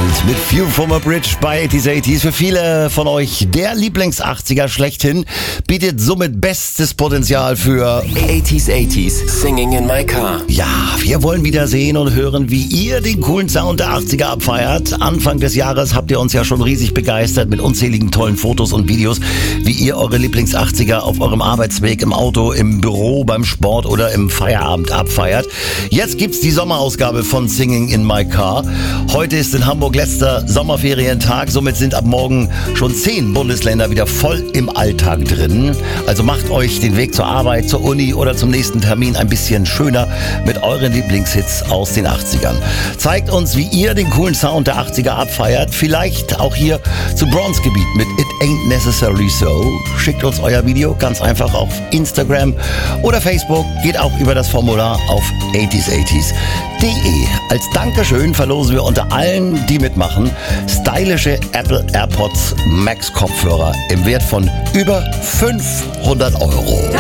mit View from a Bridge bei 80s. Für viele von euch der Lieblings-80er schlechthin, bietet somit bestes Potenzial für 80s, Singing in My Car. Ja, wir wollen wieder sehen und hören, wie ihr den coolen Sound der 80er abfeiert. Anfang des Jahres habt ihr uns ja schon riesig begeistert mit unzähligen tollen Fotos und Videos, wie ihr eure Lieblings-80er auf eurem Arbeitsweg, im Auto, im Büro, beim Sport oder im Feierabend abfeiert. Jetzt gibt's die Sommerausgabe von Singing in My Car. Heute ist in Hamburg letzter Sommerferientag, somit sind ab morgen schon 10 Bundesländer wieder voll im Alltag drin. Also macht euch den Weg zur Arbeit, zur Uni oder zum nächsten Termin ein bisschen schöner mit euren Lieblingshits aus den 80ern. Zeigt uns, wie ihr den coolen Sound der 80er abfeiert. Vielleicht auch hier zu Bronzegebiet mit It Ain't Necessary So. Schickt uns euer Video ganz einfach auf Instagram oder Facebook. Geht auch über das Formular auf 80s.de. Als Dankeschön verlosen wir unter allen, die mitmachen, stylische Apple AirPods Max Kopfhörer im Wert von über 500 €.